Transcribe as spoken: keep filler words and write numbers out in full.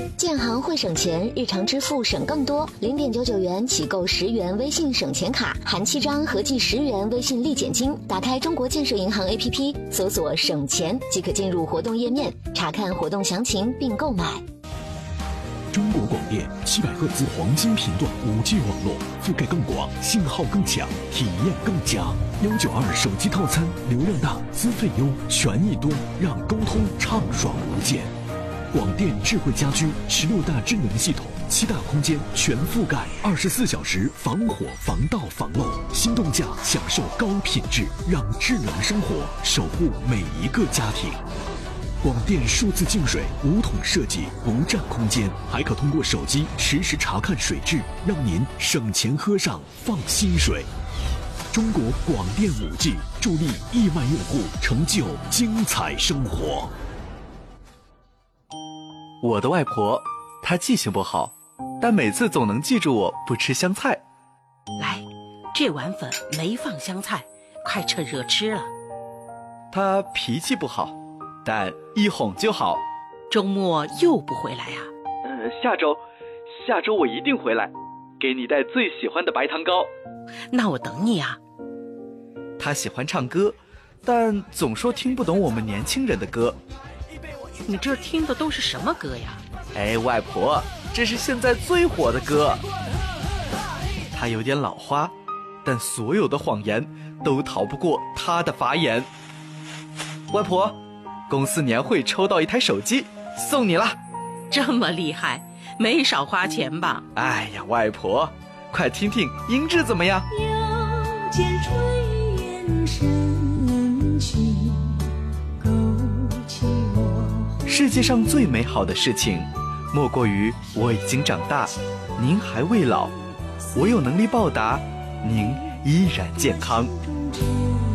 建行会省钱，日常支付省更多。零点九九元起购十元微信省钱卡，含七张，合计十元微信立减金。打开中国建设银行 A P P， 搜索省钱即可进入活动页面，查看活动详情并购买。 中国广电七百赫兹黄金频段 五 G 网络，覆盖更广，信号更强，体验更佳。幺九二手机套餐，流量大，资费优，权益多，让沟通畅爽无间。广电智慧家居十六大智能系统，七大空间全覆盖，二十四小时防火、防盗、防漏。心动价享受高品质，让智能生活守护每一个家庭。广电数字净水无桶设计，不占空间，还可通过手机实时查看水质，让您省钱喝上放心水。中国广电 五 G 助力亿万用户成就精彩生活。 我的外婆，她记性不好，但每次总能记住我不吃香菜。 来，这碗粉没放香菜，快趁热吃了。 她脾气不好，但一哄就好。 周末又不回来啊？ 呃，下周，下周我一定回来，给你带最喜欢的白糖糕。 那我等你啊。 他喜欢唱歌，但总说听不懂我们年轻人的歌。 你这听的都是什么歌呀？ 哎，外婆，这是现在最火的歌。他有点老花，但所有的谎言都逃不过他的法眼。外婆，公司年会抽到一台手机，送你了。 这么厉害，没少花钱吧？ 哎呀，外婆，快听听音质怎么样？ 腰间炊烟升起，勾起我。 世界上最美好的事情，莫过于我已经长大，您还未老，我有能力报答，您依然健康。